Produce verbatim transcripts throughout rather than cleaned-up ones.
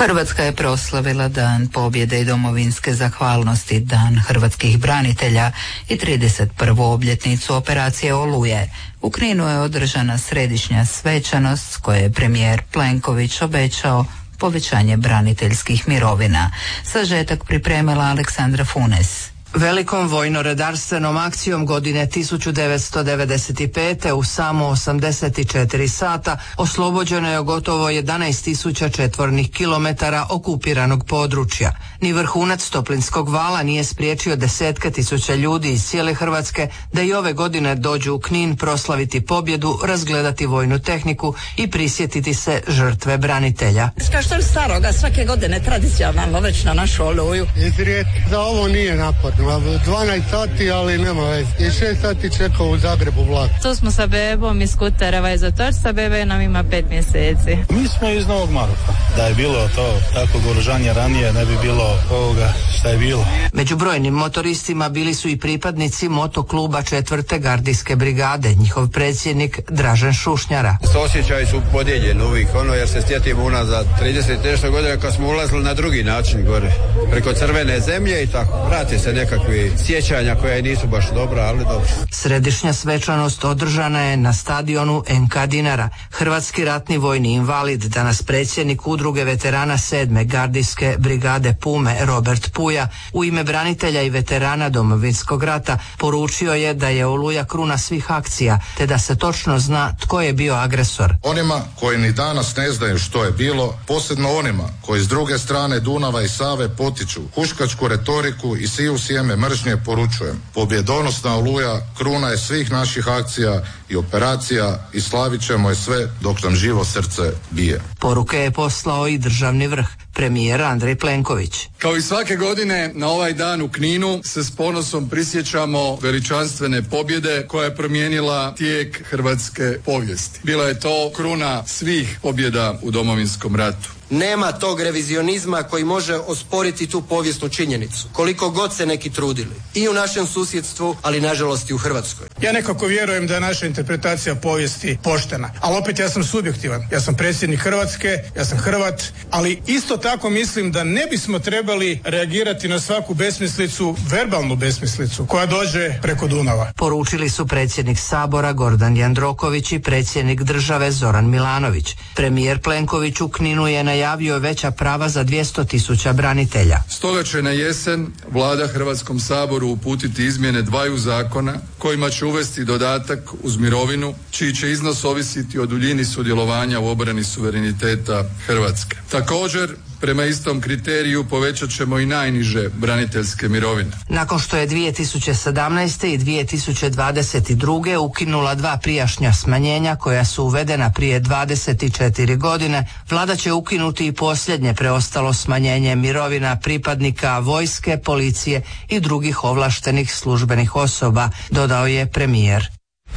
Hrvatska je proslavila Dan pobjede i domovinske zahvalnosti, Dan hrvatskih branitelja i trideset prvu obljetnicu operacije Oluje. U Kninu je održana središnja svečanost s koje je premijer Plenković obećao povećanje braniteljskih mirovina. Sažetak pripremila Aleksandra Funes. Velikom vojno-redarstvenom akcijom godine tisuću devetsto devedeset pete u samo osamdeset četiri sata oslobođeno je gotovo jedanaest tisuća četvornih kilometara okupiranog područja. Ni vrhunac Toplinskog vala nije spriječio desetke tisuća ljudi iz cijele Hrvatske da i ove godine dođu u Knin proslaviti pobjedu, razgledati vojnu tehniku i prisjetiti se žrtve branitelja. Što je staroga svake godine tradicionalno već na našu Oluju. Za ovo nije napadno. dvanaest sati, ali nema veze. I šest sati čekao u Zagrebu vlak. Tu smo sa bebom iz Kutereva i Zatorca, bebe nam ima pet mjeseci. Mi smo iz Novog Marofa. Da je bilo to takvog oružanja ranije, ne bi bilo ovoga šta je bilo. Među brojnim motoristima bili su i pripadnici motokluba četvrte gardijske brigade, njihov predsjednik Dražen Šušnjara. Osjećaji su podijeljeni uvijek, ono jer se sjetimo unazad trideset nešto godina kad smo ulazili na drugi način gore, preko crvene zemlje i tako. Vrati se nekakvi sjećanja koja nisu baš dobra, ali dobro. Središnja svečanost održana je na stadionu en ka Dinara. Hrvatski ratni vojni invalid, danas predsjednik udruge veterana sedme gardijske brigade Pume, Robert Puja, u ime branitelja i veterana Domovinskog rata poručio je da je Oluja kruna svih akcija, te da se točno zna tko je bio agresor. Onima koji ni danas ne znaju što je bilo, posebno onima koji s druge strane Dunava i Save potiču huškačku retoriku i siju sjeme mržnje, poručujem: pobjedonosna Oluja kruna je svih naših akcija i operacija i slavit ćemo je sve dok nam živo srce bije. Poruke je poslao i državni vrh, premijer Andrej Plenković. Kao i svake godine na ovaj dan u Kninu se s ponosom prisjećamo veličanstvene pobjede koja je promijenila tijek hrvatske povijesti. Bila je to kruna svih pobjeda u Domovinskom ratu. Nema tog revizionizma koji može osporiti tu povijesnu činjenicu, koliko god se neki trudili. I u našem susjedstvu, ali nažalost i u Hrvatskoj. Ja nekako vjerujem da je naša interpretacija povijesti poštena, ali opet ja sam subjektivan. Ja sam predsjednik Hrvatske, ja sam Hrvat, ali isto tako mislim da ne bismo trebali reagirati na svaku besmislicu, verbalnu besmislicu koja dođe preko Dunava. Poručili su predsjednik Sabora Gordan Jandroković i predsjednik države Zoran Milanović. Premijer Plenković u Kninu je najavio veća prava za dvjesto tisuća branitelja. Stoga će na jesen Vlada Hrvatskom saboru uputiti izmjene dvaju zakona kojima će uvesti dodatak uz mirovinu čiji će iznos ovisiti o duljini sudjelovanja u obrani suvereniteta Hrvatske. Također, prema istom kriteriju povećat ćemo i najniže braniteljske mirovine. Nakon što je dvije tisuće sedamnaeste. i dvije tisuće dvadeset druge. ukinula dva prijašnja smanjenja koja su uvedena prije dvadeset četiri godine, Vlada će ukinuti i posljednje preostalo smanjenje mirovina pripadnika vojske, policije i drugih ovlaštenih službenih osoba, dodao je premijer.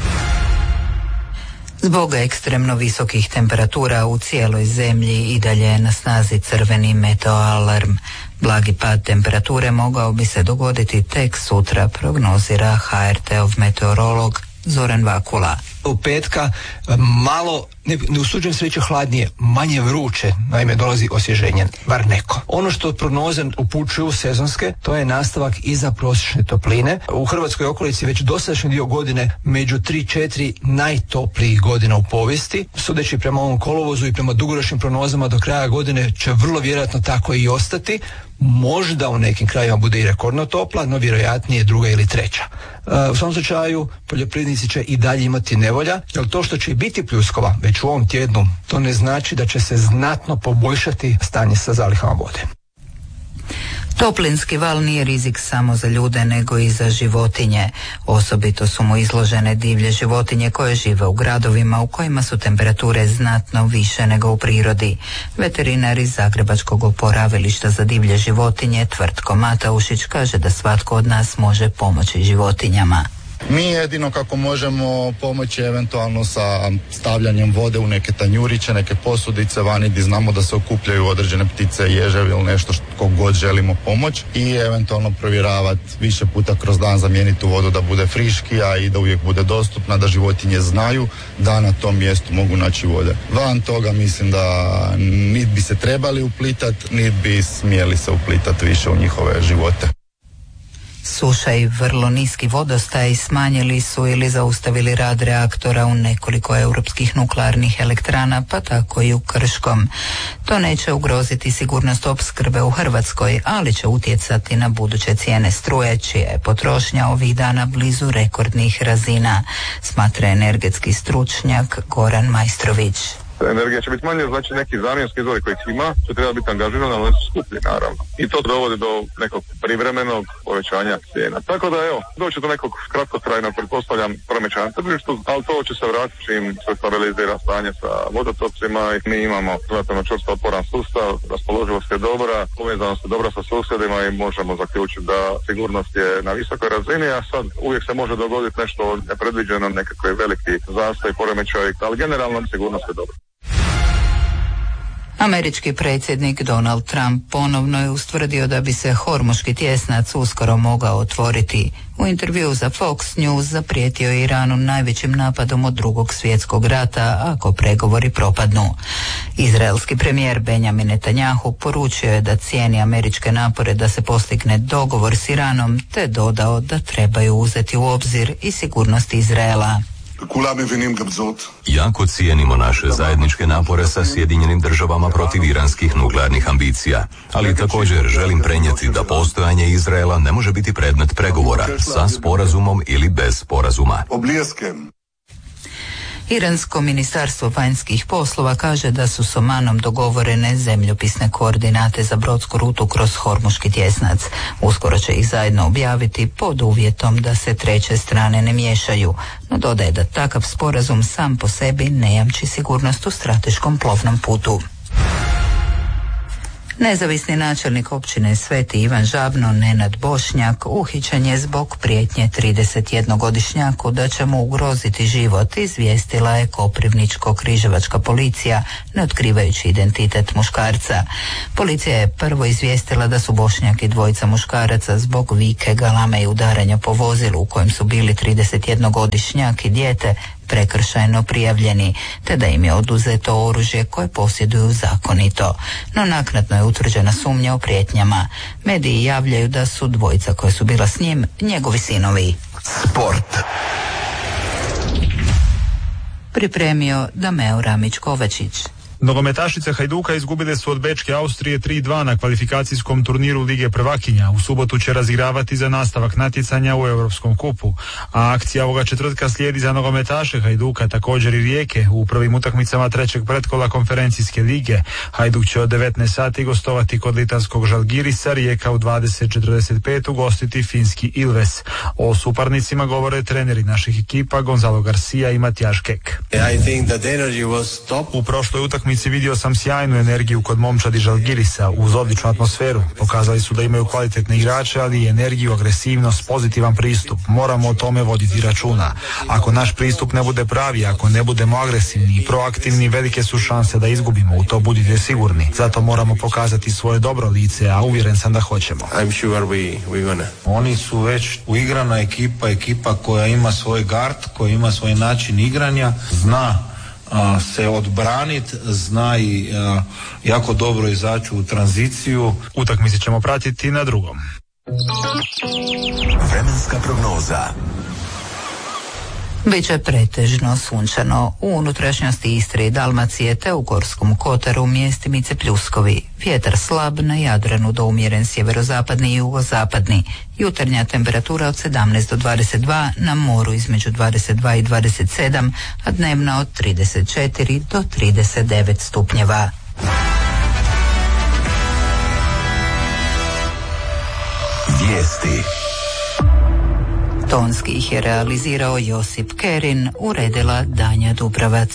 Zbog ekstremno visokih temperatura u cijeloj zemlji i dalje je na snazi crveni meteoalarm. Blagi pad temperature mogao bi se dogoditi tek sutra, prognozira ha er te ov meteorolog Zoran Vakula. U petka malo, ne, ne usuđujem se reći hladnije, manje vruće, naime dolazi osvježenje, bar neko. Ono što prognoze upućuju sezonske, to je nastavak iza prosječne topline. U Hrvatskoj okolici već dosadašnji dio godine među tri četiri najtoplijih godina u povijesti. Sudeći prema ovom kolovozu i prema dugoročnim prognozama do kraja godine će vrlo vjerojatno tako i ostati. Možda u nekim krajima bude i rekordno topla, no vjerojatnije druga ili treća. U svom slučaju poljoprivrednici će i dalje imati nevolja, jer to što će biti pljuskova već u ovom tjednu, to ne znači da će se znatno poboljšati stanje sa zalihama vode. Toplinski val nije rizik samo za ljude nego i za životinje. Osobito su mu izložene divlje životinje koje žive u gradovima u kojima su temperature znatno više nego u prirodi. Veterinar iz Zagrebačkog oporavilišta za divlje životinje Tvrtko Mataušić kaže da svatko od nas može pomoći životinjama. Mi jedino kako možemo pomoći eventualno sa stavljanjem vode u neke tanjuriće, neke posudice vani gdje znamo da se okupljaju određene ptice, ježevi ili nešto što god želimo pomoći i eventualno provjeravati više puta kroz dan, zamijeniti tu vodu da bude friškija i da uvijek bude dostupna, da životinje znaju da na tom mjestu mogu naći vode. Van toga mislim da niti bi se trebali uplitati, niti bi smjeli se uplitati više u njihove živote. Suša i vrlo niski vodostaj smanjili su ili zaustavili rad reaktora u nekoliko europskih nuklearnih elektrana, pa tako i u Krškom. To neće ugroziti sigurnost opskrbe u Hrvatskoj, ali će utjecati na buduće cijene struje, čija je potrošnja ovih dana blizu rekordnih razina, smatra energetski stručnjak Goran Majstrović. Energija će biti manje, znači neki zamjenski izvori koji ima će treba biti angažirani, ali su skuplji naravno. I to dovodi do nekog privremenog povećanja cijena. Tako da evo, doći do nekog kratkotrajnog, pretpostavljam, promičanja tržištu, ali to će se vratiti čim se stabilizira stanje sa vodotocima i mi imamo relativno čvrsto otporan sustav, raspoloživost je dobra, povezanost je dobra sa susjedima i možemo zaključiti da sigurnost je na visokoj razini, a sad uvijek se može dogoditi nešto nepredviđeno, nekakve veliki zastoj, poremećaj, ali generalno sigurnost je dobra. Američki predsjednik Donald Trump ponovno je ustvrdio da bi se Hormuški tjesnac uskoro mogao otvoriti. U intervjuu za Fox News zaprijetio je Iranu najvećim napadom od drugog svjetskog rata ako pregovori propadnu. Izraelski premijer Benjamin Netanjahu poručio je da cijeni američke napore da se postigne dogovor s Iranom, te dodao da trebaju uzeti u obzir i sigurnost Izraela. Jako cijenimo naše zajedničke napore sa Sjedinjenim državama protiv iranskih nuklearnih ambicija, ali također želim prenijeti da postojanje Izraela ne može biti predmet pregovora sa sporazumom ili bez sporazuma. Iransko ministarstvo vanjskih poslova kaže da su s Omanom dogovorene zemljopisne koordinate za brodsku rutu kroz Hormuški tjesnac. Uskoro će ih zajedno objaviti pod uvjetom da se treće strane ne miješaju, no dodaje da takav sporazum sam po sebi ne jamči sigurnost u strateškom plovnom putu. Nezavisni načelnik općine Sveti Ivan Žabno Nenad Bošnjak uhićen je zbog prijetnje tridesetjednogodišnjaku da će mu ugroziti život, izvijestila je Koprivničko-križevačka policija, ne otkrivajući identitet muškarca. Policija je prvo izvijestila da su Bošnjak i dvojica muškaraca zbog vike, galame i udaranja po vozilu u kojem su bili tridesetjednogodišnjak i dijete prekršajno prijavljeni, te da im je oduzeto oružje koje posjeduju zakonito. No naknadno je utvrđena sumnja o prijetnjama. Mediji javljaju da su dvojica koja su bila s njim njegovi sinovi. Sport. Pripremio Dameo Ramić-Kovačić. Nogometašice Hajduka izgubile su od Bečke Austrije tri dva na kvalifikacijskom turniru Lige prvakinja. U subotu će razigravati za nastavak natjecanja u Europskom kupu. A akcija ovoga četvrtka slijedi za nogometaše Hajduka, također i Rijeke. U prvim utakmicama trećeg pretkola konferencijske lige Hajduk će od devetnaest sati gostovati kod litanskog Žalgirisa, Rijeka u dvadeset četrdeset pet ugostiti finski Ilves. O suparnicima govore treneri naših ekipa Gonzalo Garcia i Matijaš Kek. U prošloj utakmici vidio sam sjajnu energiju kod momčadi Žalgirisa uz odličnu atmosferu. Pokazali su da imaju kvalitetne igrače, ali i energiju, agresivnost, pozitivan pristup. Moramo o tome voditi računa. Ako naš pristup ne bude pravi, ako ne budemo agresivni i proaktivni, velike su šanse da izgubimo. U to budite sigurni. Zato moramo pokazati svoje dobro lice, a uvjeren sam da hoćemo. I'm sure we, we gonna. Oni su već uigrana ekipa, ekipa koja ima svoj gard, koja ima svoj način igranja, zna Uh, se odbranit, zna i uh, jako dobro izaći u tranziciju. Utakmice ćemo pratiti na drugom. Vremenska prognoza. Biće pretežno sunčano u unutrašnjosti Istre i Dalmacije te u Gorskom kotaru mjestimice pljuskovi. Vjetar slab, na Jadranu do umjeren sjeverozapadni i jugozapadni. Jutarnja temperatura od sedamnaest do dvadeset dva, na moru između dvadeset dva i dvadeset sedam, a dnevna od trideset četiri do trideset devet stupnjeva. Vijesti. Tonski ih je realizirao Josip Kerin, uredila Danja Dubravac.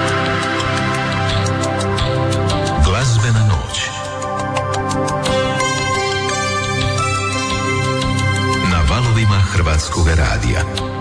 Glazbena noć. Hrvatskog radija.